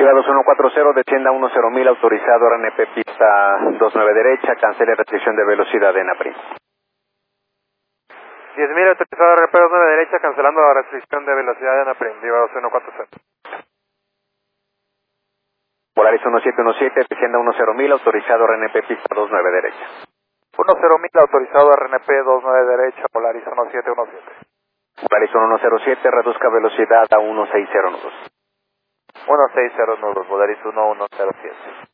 Preventiva 2140, descienda 10.000, autorizado RNP pista 29 derecha, cancele restricción de velocidad en APRIM. 10.000, autorizado RNP 29 derecha, cancelando la restricción de velocidad en APRIM, Viva 2140. Polaris 1717, descienda 10.000, autorizado RNP pista 29 derecha. 10.000, autorizado RNP 29 derecha, Polaris 1717. Polaris 1107, reduzca velocidad a 160 nudos. 160 nudos, Polaris 1107.